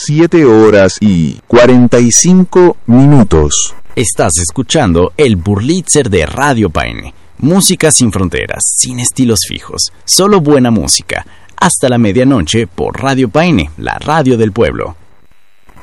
7 horas y 45 minutos. Estás escuchando el Burlitzer de Radio Paine. Música sin fronteras, sin estilos fijos, solo buena música. Hasta la medianoche por Radio Paine, la radio del pueblo.